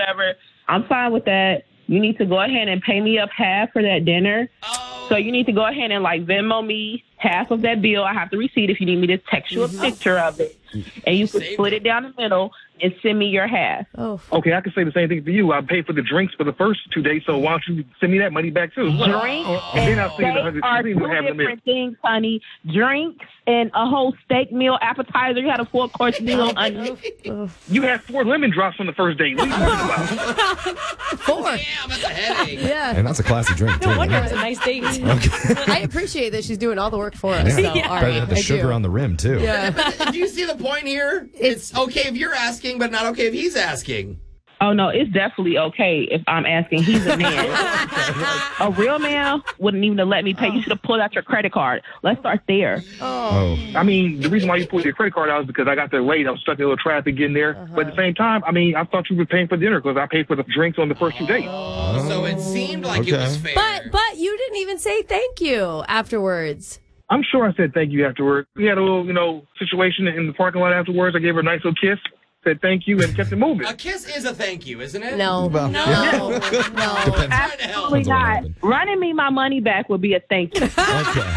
whatever. I'm fine with that. You need to go ahead and pay me up half for that dinner. So you need to go ahead and Venmo me half of that bill. I have the receipt if you need me to text you a picture of it. And you can split it down the middle and send me your half. Oh. Okay, I can say the same thing for you. I paid for the drinks for the first 2 days, so why don't you send me that money back too? Drinks and are two different things, honey. Drinks and a whole steak meal appetizer. You had a 4-course meal, honey. You had 4 lemon drops on the first date. What are you talking about? 4. Damn, that's a headache. Yeah. And that's a classy drink, too. No wonder it was a nice date. I appreciate that she's doing all the work for us. Yeah. So, all right, Better the sugar on the rim, too. Yeah. But do you see the point here? It's okay if you're asking, but not okay if he's asking. Oh, no, it's definitely okay if I'm asking. He's a man. A real man wouldn't even have let me pay. You should have pulled out your credit card. Let's start there. Oh. I mean, the reason why you pulled your credit card out is because I got there late. I was stuck in a little traffic getting there. But at the same time, I mean, I thought you were paying for dinner because I paid for the drinks on the first 2 days. So it seemed like it was fair. But you didn't even say thank you afterwards. I'm sure I said thank you afterward. We had a little, situation in the parking lot afterwards. I gave her a nice little kiss, said thank you, and kept it moving. A kiss is a thank you, isn't it? No. Well, No. Depends. Absolutely not. Running me my money back would be a thank you. Okay.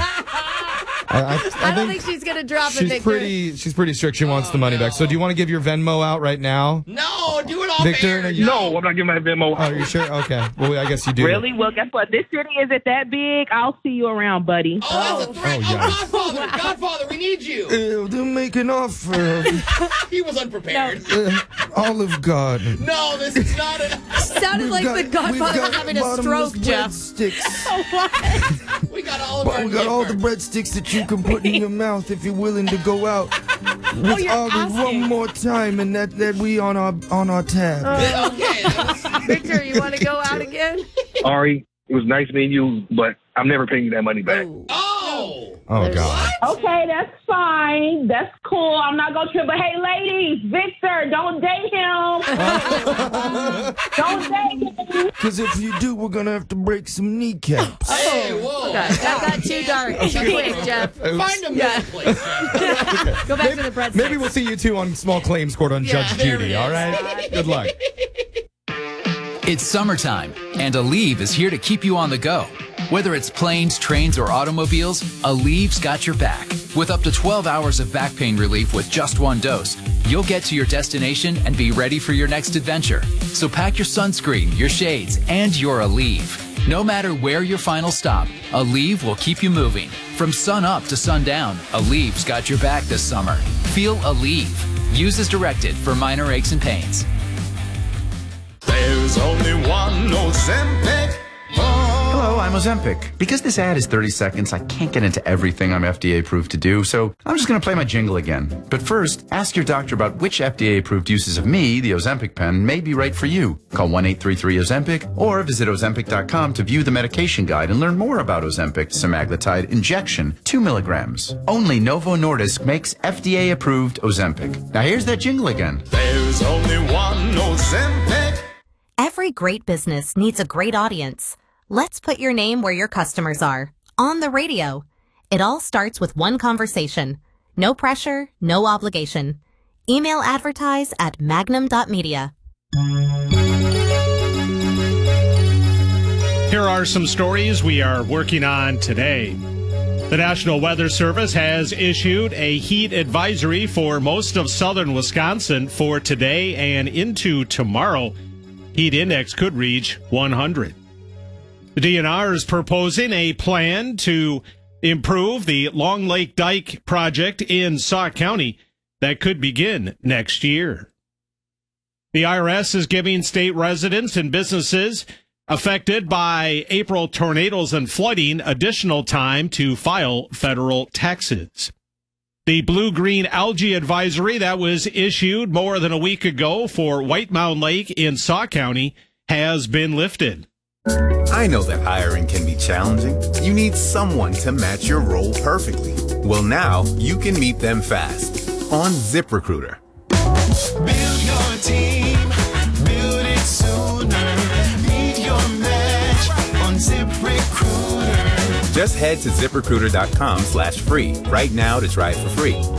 I don't think she's going to drop it, Victor. She's pretty strict. She wants the money back. So do you want to give your Venmo out right now? No, do it all Victor, fair. No, I'm not giving my Venmo. Oh, are you sure? Okay. Well, I guess you do. Really? Well, guess what? This city isn't that big. I'll see you around, buddy. Oh, that's a threat. Oh, yeah. Godfather, we need you. They're making offer. He was unprepared. Olive Garden. No, this is not it. Sounded like the Godfather was having a stroke, Jeff. Breadsticks. We got all of our We got all the breadsticks that you can put in your mouth if you're willing to go out with Olive one more time, and that we on our tab. Okay. Victor, you want to go out again? Ari, it was nice meeting you, but I'm never paying you that money back. Oh, God. Okay, that's fine. That's cool. I'm not going to trip. But hey, ladies, Victor, don't date him. Don't date him. Because if you do, we're going to have to break some kneecaps. Hey, whoa. That got too dark. Too quick, Jeff. Find a middle place. Go back to the breadsticks. Maybe we'll see you two on small claims court on Judge Judy, all right? Good luck. It's summertime, and Aleve is here to keep you on the go. Whether it's planes, trains, or automobiles, Aleve's got your back. With up to 12 hours of back pain relief with just one dose, you'll get to your destination and be ready for your next adventure. So pack your sunscreen, your shades, and your Aleve. No matter where your final stop, Aleve will keep you moving. From sun up to sundown, Aleve's got your back this summer. Feel Aleve. Use as directed for minor aches and pains. There's only one Ozempic. Hello, I'm Ozempic. Because this ad is 30 seconds, I can't get into everything I'm FDA approved to do, so I'm just going to play my jingle again. But first, ask your doctor about which FDA approved uses of me, the Ozempic pen, may be right for you. Call 1-833-OZEMPIC or visit Ozempic.com to view the medication guide and learn more about Ozempic semaglutide injection, 2 milligrams. Only Novo Nordisk makes FDA approved Ozempic. Now here's that jingle again. There's only one Ozempic. Every great business needs a great audience. Let's put your name where your customers are. On the radio. It all starts with one conversation. No pressure, no obligation. Email advertise at magnum.media. Here are some stories we are working on today. The National Weather Service has issued a heat advisory for most of southern Wisconsin for today and into tomorrow. Heat index could reach 100. The DNR is proposing a plan to improve the Long Lake Dike project in Sauk County that could begin next year. The IRS is giving state residents and businesses affected by April tornadoes and flooding additional time to file federal taxes. The blue-green algae advisory that was issued more than a week ago for White Mound Lake in Sauk County has been lifted. I know that hiring can be challenging. You need someone to match your role perfectly. Well, now you can meet them fast on ZipRecruiter. Build your team, build it sooner. Meet your match on ZipRecruiter. Just head to ZipRecruiter.com/free right now to try it for free.